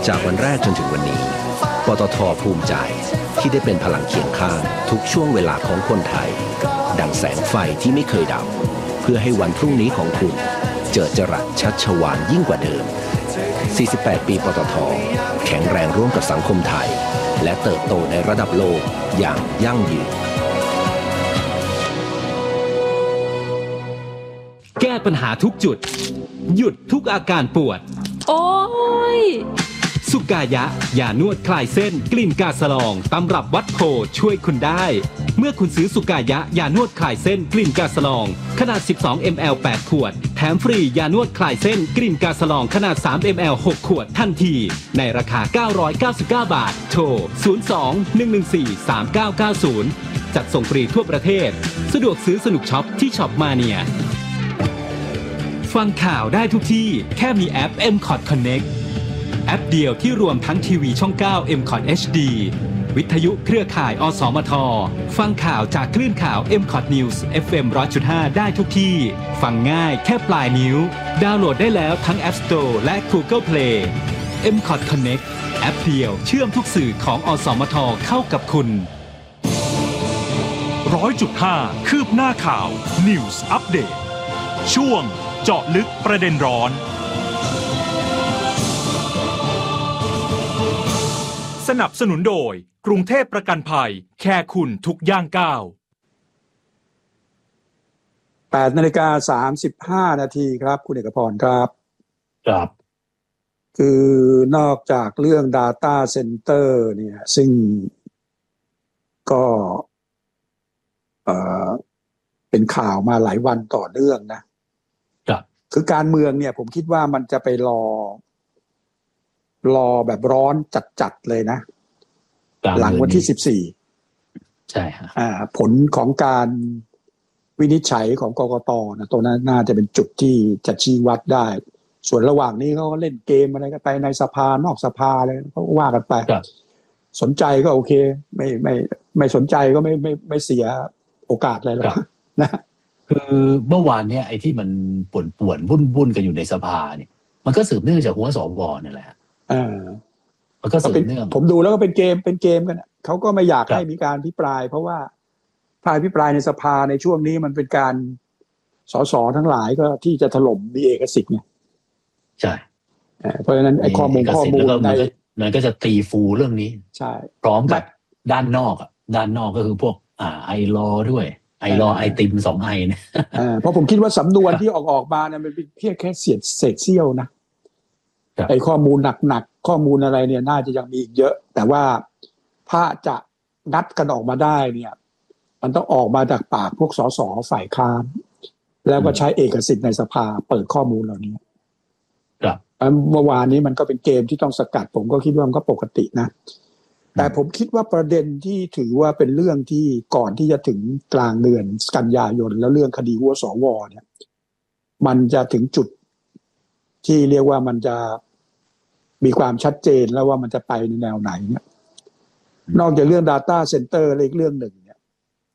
จากวันแรกจนถึงวันนี้ปตท.ภูมิใจที่ได้เป็นพลังเคียงข้างทุกช่วงเวลาของคนไทยดังแสงไฟที่ไม่เคยดับเพื่อให้วันพรุ่งนี้ของคุณเจิดจรัสชัชวาลยิ่งกว่าเดิม48 ปีปตท.แข็งแรงร่วมกับสังคมไทยและเติบโตในระดับโลกอย่างยั่งยืนแก้ปัญหาทุกจุดหยุดทุกอาการปวดโอ้ยสุกายะยานวดคลายเส้นกลิ่นกาสลองตำรับวัดโพช่วยคุณได้เมื่อคุณซื้อสุกายะยานวดคลายเส้นกลิ่นกาสลองขนาด12 ml 8 ขวดแถมฟรียานวดคลายเส้นกลิ่นกาสลองขนาด3 ml 6 ขวดทันทีในราคา999 บาทโทร02-114-3990จัดส่งฟรีทั่วประเทศสะดวกซื้อสนุกช็อปที่ช็อปมาเนียฟังข่าวได้ทุกที่แค่มีแอป MCOT Connect แอปเดียวที่รวมทั้งทีวีช่อง9 MCOT HD วิทยุเครือข่ายอสมทฟังข่าวจากคลื่นข่าว MCOT News FM 100.5 ได้ทุกที่ฟังง่ายแค่ปลายนิ้วดาวน์โหลดได้แล้วทั้ง App Store และ Google Play MCOT Connect แอปเดียวเชื่อมทุกสื่อของอสมทเข้ากับคุณ 100.5 คืบหน้าข่าว News Update ช่วงเจาะลึกประเด็นร้อนสนับสนุนโดยกรุงเทพประกันภัยแค่คุณทุกย่างก้าว 8:35 นาทีครับคุณเอกพรครับครับคือนอกจากเรื่อง Data Center เนี่ยซึ่งก็เป็นข่าวมาหลายวันต่อเนื่องนะครับคือการเมืองเนี่ยผมคิดว่ามันจะไปรอแบบร้อนจัดๆเลยนะหลังวันที่14 ใช่ฮะผลของการวินิจฉัยของกกต.นะตัวนั้นน่าจะเป็นจุดที่จะชี้วัดได้ส่วนระหว่างนี้เขาก็เล่นเกมอะไรกันไปในสภานอกสภาเลยเขาว่ากันไปสนใจก็โอเคไม่สนใจก็ไม่เสียโอกาสอะไรหรอกนะคือเมื่อวานเนี่ยไอ้ที่มันป่วนวุ่นกันอยู่ในสภาเนี่ยมันก็สืบเนื่องจากหัวสวนี่แหละมันก็สืบเนื่องผมดูแล้วก็เป็นเกมกันเขาก็ไม่อยากให้มีการพิปรายเพราะว่าถ้าพิปรายในสภาในช่วงนี้มันเป็นการสสทั้งหลายก็ที่จะถล่มมีเอกสิทธิ์ไงใช่เพราะฉะนั้นไอ้ข้อมูลในมันก็จะตีฟูเรื่องนี้ใช่พร้อมกับด้านนอกก็คือพวกไอรอด้วยไอรอไอติม2ไอเนี่ยเพราะผมคิดว่าสำนวนที่ออกมาเนี่ยมันเป็นเพียงแค่เศษเสี้ยวนะไอ้ข้อมูลหนักข้อมูลอะไรเนี่ยน่าจะยังมีอีกเยอะแต่ว่าถ้าจะนัดกันออกมาได้เนี่ยมันต้องออกมาจากปากพวกสสฝ่ายค้านแล้วก็ใช้เอกสิทธิ์ในสภาเปิดข้อมูลเหล่านี้เมื่อวานนี้มันก็เป็นเกมที่ต้องสกัดผมก็คิดว่ามันก็ปกตินะแต่ผมคิดว่าประเด็นที่ถือว่าเป็นเรื่องที่ก่อนที่จะถึงกลางเดือนกันยายนแล้วเรื่องคดีหัวสวเนี่ยมันจะถึงจุดที่เรียกว่ามันจะมีความชัดเจนแล้วว่ามันจะไปในแนวไหนเนี่ยนอกจากเรื่อง Data Center อีกเรื่องหนึ่งเนี่ย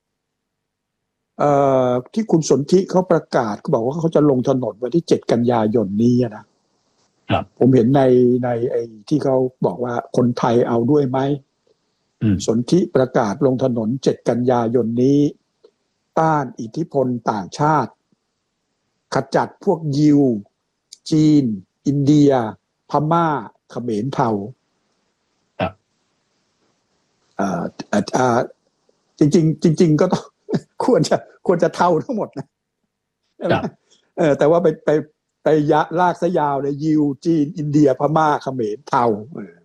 ที่คุณสนธิเขาประกาศเขาบอกว่าเขาจะลงถนนวันที่7 กันยายนนี้นะครับผมเห็นในไอ้ที่เขาบอกว่าคนไทยเอาด้วยไหมสนธิประกาศลงถนน7 กันยายนนี้ต้านอิทธิพลต่างชาติขจัดพวกยิวจีนอินเดียพม่าเขมรเทาจริงก็ต้องควรจะเทาทั้งหมดนะแต่ว่าไปลากซะยาวเลยยิวจีนอินเดียพม่าเขมรเทา